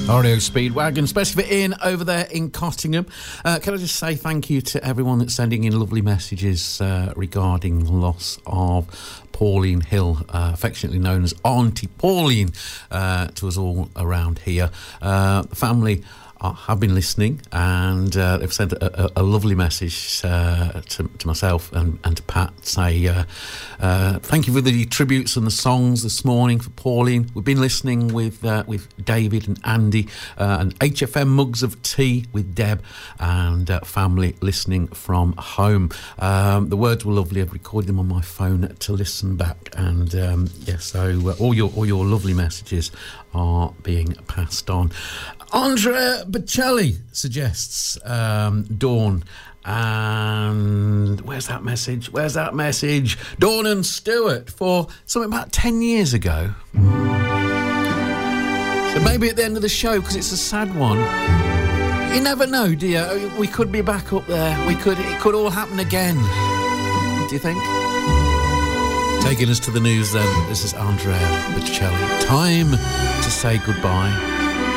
REO Speedwagon, especially for Ian over there in Cottingham. Can I just say thank you to everyone that's sending in lovely messages regarding the loss of Pauline Hill, affectionately known as Auntie Pauline, to us all around here. The family have been listening, and they've sent a lovely message to myself and to Pat. Say thank you for the tributes and the songs this morning for Pauline. We've been listening with David and Andy, and HFM Mugs of Tea with Deb, and family listening from home. The words were lovely. I've recorded them on my phone to listen back, and so all your lovely messages are being passed on. Andrea Bocelli suggests Dawn, and where's that message? Dawn and Stewart for something about 10 years ago. So maybe at the end of the show, because it's a sad one. You never know, do you? We could be back up there. It could all happen again. Do you think? Taking us to the news then, this is Andrea Bocelli. Time to say goodbye.